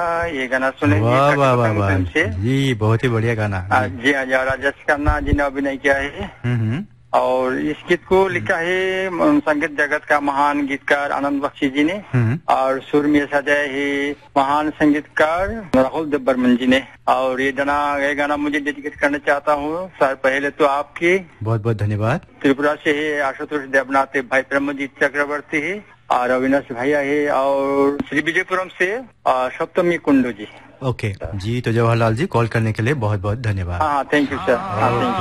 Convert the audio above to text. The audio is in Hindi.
ये गाना सुने वाह वाह वाह वाह जी, बहुत ही बढ़िया गाना। जी हाँ, राजेश खन्ना जी ने अभिनय किया है। और इस गीत को लिखा है संगीत जगत का महान गीतकार आनंद बख्शी जी ने, और सुर में सजाए है महान संगीतकार राहुल देव बर्मन जी ने। और ये गाना मुझे डेडिकेट करना चाहता हूँ सर। पहले तो आपके बहुत बहुत धन्यवाद। त्रिपुरा से है आशुतोष देवनाथ, भाई ब्रह्मजीत चक्रवर्ती है, और अविनाश भैया है, और श्री विजयपुरम से सप्तमी कुंडू जी। ओके जी, तो जवाहरलाल जी, कॉल करने के लिए बहुत बहुत धन्यवाद। हाँ, थैंक यू सर। हाँ, थैंक यू।